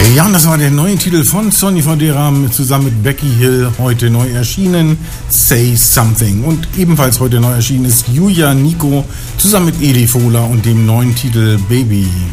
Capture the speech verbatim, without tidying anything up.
Ja, und das war der neue Titel von Sonny Fodera zusammen mit Becky Hill, heute neu erschienen, Say Something. Und ebenfalls heute neu erschienen ist Julia Nico zusammen mit Edi Fohler und dem neuen Titel Baby.